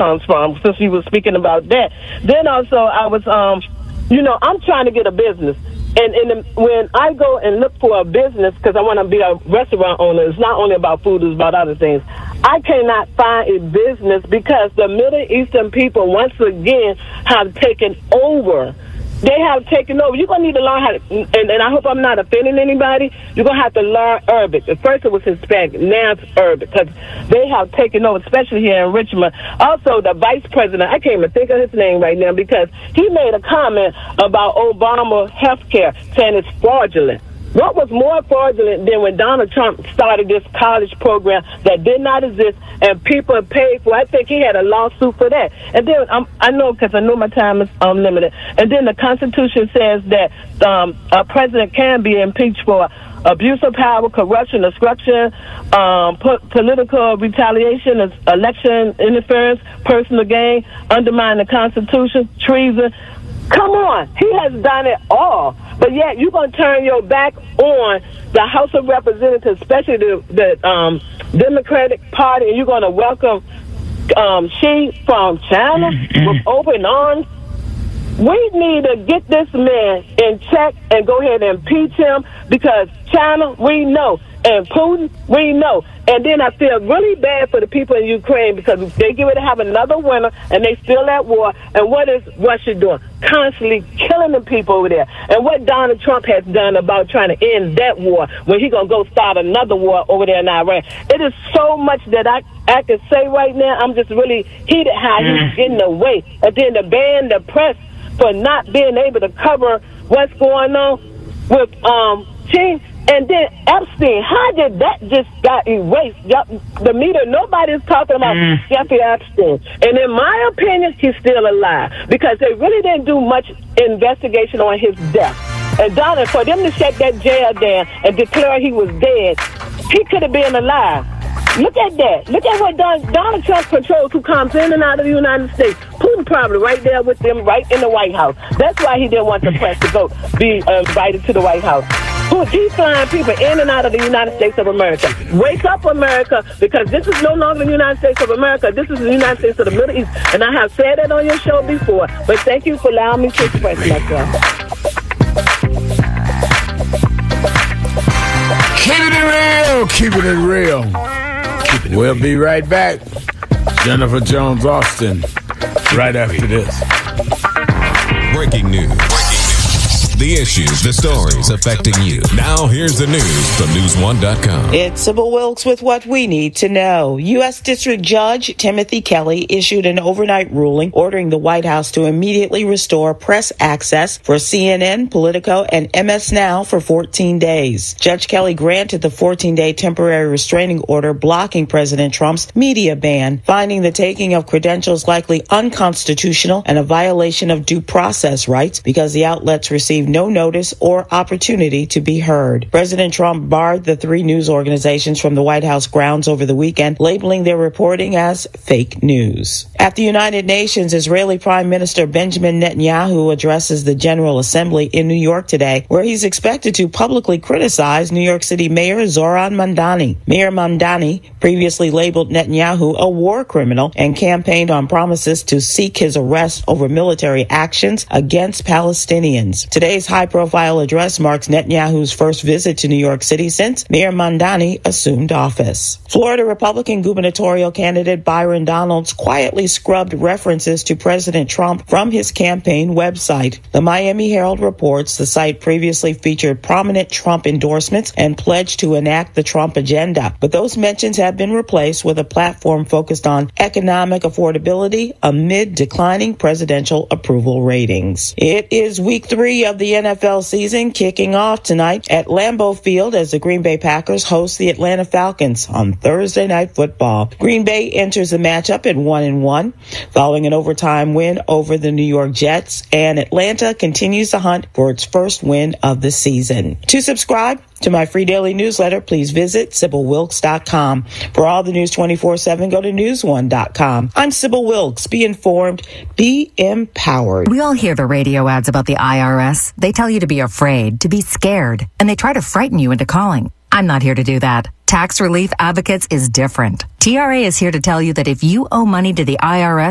comes from, since you were speaking about that. Then also I was, I'm trying to get a business. And when I go and look for a business, because I want to be a restaurant owner, it's not only about food, it's about other things. I cannot find a business because the Middle Eastern people, once again, have taken over. They have taken over. You're going to need to learn how to, and I hope I'm not offending anybody, you're going to have to learn Arabic. At first it was Hispanic, now it's Arabic, because they have taken over, especially here in Richmond. Also, the vice president, I can't even think of his name right now, because he made a comment about Obama health care, saying it's fraudulent. What was more fraudulent than when Donald Trump started this college program that did not exist and people paid for? I think he had a lawsuit for that. And then I know, because I know my time is unlimited. And then the Constitution says that a president can be impeached for abuse of power, corruption, obstruction, political retaliation, election interference, personal gain, undermining the Constitution, treason. Come on, he has done it all. But yet you're going to turn your back on the House of Representatives, especially the Democratic Party, and you're going to welcome Xi from China with open arms. We need to get this man in check and go ahead and impeach him, because China, we know, and Putin, we know. And then I feel really bad for the people in Ukraine, because they get ready to have another winter and they still at war. And what is Russia doing? Constantly killing the people over there. And what Donald Trump has done about trying to end that war, when he going to go start another war over there in Iran. It is so much that I can say right now. I'm just really heated how he's in the way. And then to ban the press for not being able to cover what's going on with Ching. And then Epstein, how did that just got erased? The media, nobody's talking about Jeffrey Epstein. And in my opinion, he's still alive, because they really didn't do much investigation on his death. And Donald, for them to shut that jail down and declare he was dead, he could have been alive. Look at that. Look at what Donald Trump controls who comes in and out of the United States. Putin probably right there with them, right in the White House. That's why he didn't want the press to go be invited to the White House. He's flying people in and out of the United States of America. Wake up, America, because this is no longer the United States of America. This is the United States of the Middle East. And I have said that on your show before. But thank you for allowing me to express myself. Keeping it real. Keeping it real. We'll be right back. Jennifer Jones Austin, right after this. Breaking news. The issues, the stories affecting you. Now here's the news from News1.com. It's Sybil Wilkes with what we need to know. U.S. District Judge Timothy Kelly issued an overnight ruling ordering the White House to immediately restore press access for CNN, Politico, and MS Now for 14 days. Judge Kelly granted the 14-day temporary restraining order blocking President Trump's media ban, finding the taking of credentials likely unconstitutional and a violation of due process rights because the outlets received no notice or opportunity to be heard. President Trump barred the three news organizations from the White House grounds over the weekend, labeling their reporting as fake news. At the United Nations, Israeli Prime Minister Benjamin Netanyahu addresses the General Assembly in New York today, where he's expected to publicly criticize New York City Mayor Zohran Mamdani. Mayor Mamdani previously labeled Netanyahu a war criminal and campaigned on promises to seek his arrest over military actions against Palestinians. Today's high-profile address marks Netanyahu's first visit to New York City since Mayor Mamdani assumed office. Florida Republican gubernatorial candidate Byron Donalds quietly scrubbed references to President Trump from his campaign website. The Miami Herald reports the site previously featured prominent Trump endorsements and pledged to enact the Trump agenda, but those mentions have been replaced with a platform focused on economic affordability amid declining presidential approval ratings. It is week 3 of the NFL season, kicking off tonight at Lambeau Field as the Green Bay Packers host the Atlanta Falcons on Thursday Night Football. Green Bay enters the matchup at 1-1, following an overtime win over the New York Jets, and Atlanta continues the hunt for its first win of the season. To subscribe to my free daily newsletter, please visit SybilWilkes.com. For all the news 24/7, go to News1.com. I'm Sybil Wilkes. Be informed, be empowered. We all hear the radio ads about the IRS. They tell you to be afraid, to be scared, and they try to frighten you into calling. I'm not here to do that. Tax Relief Advocates is different. TRA is here to tell you that if you owe money to the IRS,